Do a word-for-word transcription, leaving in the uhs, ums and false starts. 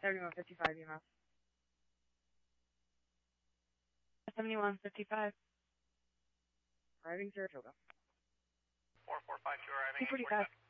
seventy-one fifty-five E M S. seventy-one fifty-five. Arriving Saratoga. four four five two arriving. two forty-five.